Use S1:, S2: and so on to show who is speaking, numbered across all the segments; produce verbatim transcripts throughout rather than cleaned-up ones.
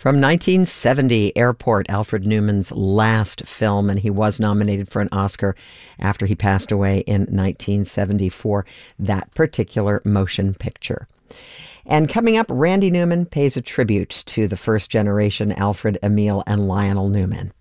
S1: From nineteen seventy, Airport, Alfred Newman's last film, and he was nominated for an Oscar after he passed away in nineteen seventy for that particular motion picture. And coming up, Randy Newman pays a tribute to the first generation Alfred, Emil, and Lionel Newman.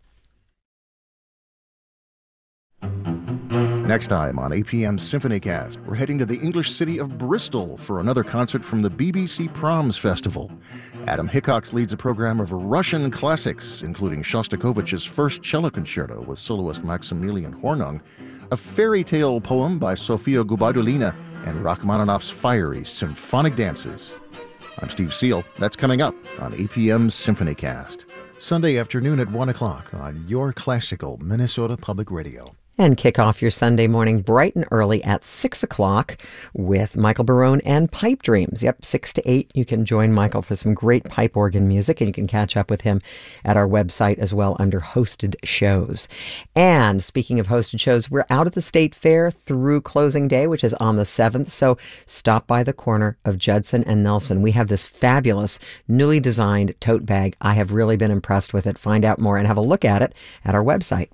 S2: Next time on A P M Symphonycast, we're heading to the English city of Bristol for another concert from the B B C Proms Festival. Adam Hickox leads a program of Russian classics, including Shostakovich's First Cello Concerto with soloist Maximilian Hornung, a fairy tale poem by Sofia Gubaidulina, and Rachmaninoff's fiery symphonic dances. I'm Steve Seal. That's coming up on A P M Symphonycast. Sunday afternoon at one o'clock on your classical Minnesota Public Radio.
S1: And kick off your Sunday morning bright and early at six o'clock with Michael Barone and Pipe Dreams. Yep, six to eight. You can join Michael for some great pipe organ music, and you can catch up with him at our website as well under hosted shows. And speaking of hosted shows, we're out at the State Fair through closing day, which is on the seventh. So stop by the corner of Judson and Nelson. We have this fabulous, newly designed tote bag. I have really been impressed with it. Find out more and have a look at it at our website.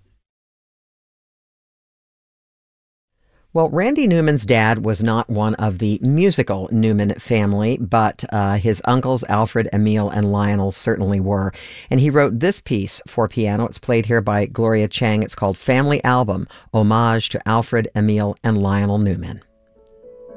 S1: Well, Randy Newman's dad was not one of the musical Newman family, but uh, his uncles, Alfred, Emil, and Lionel, certainly were. And he wrote this piece for piano. It's played here by Gloria Chang. It's called Family Album, Homage to Alfred, Emil, and Lionel Newman.